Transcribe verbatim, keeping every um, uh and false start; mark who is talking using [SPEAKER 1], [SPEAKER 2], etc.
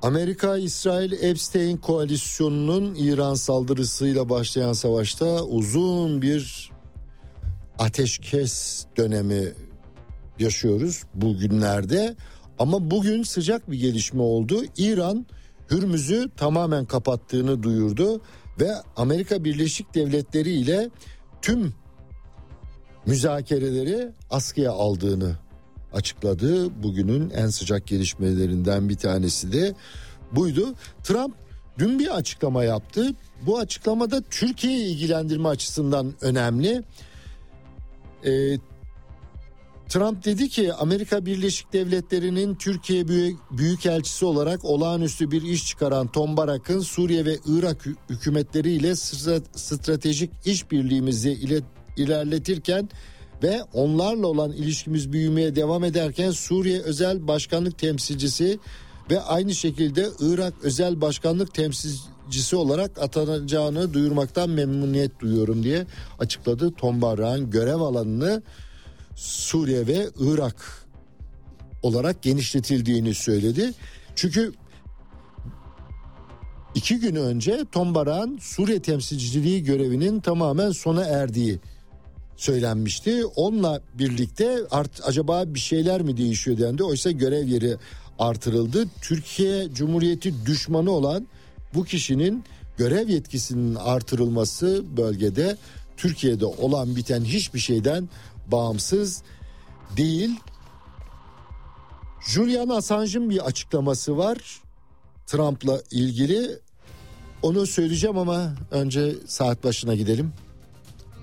[SPEAKER 1] Amerika-İsrail Epstein koalisyonunun İran saldırısıyla başlayan savaşta uzun bir ateşkes dönemi yaşıyoruz bugünlerde. Ama bugün sıcak bir gelişme oldu. İran Hürmüz'ü tamamen kapattığını duyurdu ve Amerika Birleşik Devletleri ile tüm müzakereleri askıya aldığını açıkladı. Bugünün en sıcak gelişmelerinden bir tanesi de buydu. Trump dün bir açıklama yaptı. Bu açıklamada Türkiye'yi ilgilendirme açısından önemli. Ee, Trump dedi ki Amerika Birleşik Devletleri'nin Türkiye Büyük, Büyükelçisi olarak olağanüstü bir iş çıkaran Tom Barak'ın Suriye ve Irak hükümetleriyle stratejik işbirliğimizi ile, ilerletirken ve onlarla olan ilişkimiz büyümeye devam ederken Suriye Özel Başkanlık Temsilcisi ve aynı şekilde Irak Özel Başkanlık Temsilcisi olarak atanacağını duyurmaktan memnuniyet duyuyorum diye açıkladı. Tom Barak'ın görev alanını Suriye ve Irak olarak genişletildiğini söyledi. Çünkü iki gün önce Tom Barak'ın Suriye temsilciliği görevinin tamamen sona erdiği söylenmişti. Onunla birlikte art, acaba bir şeyler mi değişiyor dendi. Oysa görev yeri artırıldı. Türkiye Cumhuriyeti düşmanı olan bu kişinin görev yetkisinin artırılması bölgede Türkiye'de olan biten hiçbir şeyden bağımsız değil. Julian Assange'ın bir açıklaması var Trump'la ilgili. Onu söyleyeceğim ama önce saat başına gidelim.